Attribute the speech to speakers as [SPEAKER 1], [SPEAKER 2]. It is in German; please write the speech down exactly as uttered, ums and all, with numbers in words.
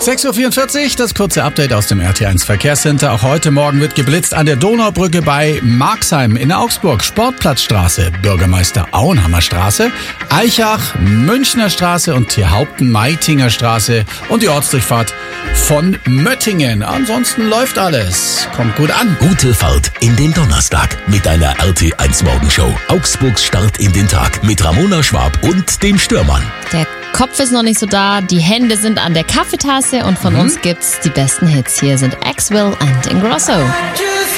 [SPEAKER 1] sechs Uhr vierundvierzig, das kurze Update aus dem R T eins Verkehrscenter. Auch heute Morgen wird geblitzt an der Donaubrücke bei Marxheim in Augsburg, Sportplatzstraße, Bürgermeister Auenhammer Straße, Eichach, Münchner Straße und Tierhaupten-Meitinger Straße und die Ortsdurchfahrt von Möttingen. Ansonsten läuft alles. Kommt gut an.
[SPEAKER 2] Gute Fahrt in den Donnerstag mit einer R T eins Morgenshow. Augsburgs Start in den Tag mit Ramona Schwab und dem Stürmann.
[SPEAKER 3] Der Kopf ist noch nicht so da, die Hände sind an der Kaffeetasse und von mhm. uns gibt's die besten Hits. Hier sind Axwell und Ingrosso.